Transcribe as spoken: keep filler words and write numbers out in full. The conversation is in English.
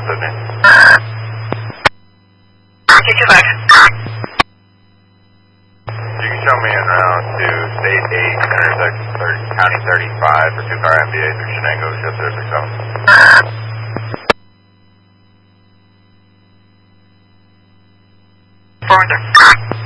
Take two back. You can show me en route to State eight, intersection thirty, County thirty-five for two car M D A through Shenango, shift zero six seven. Forward there.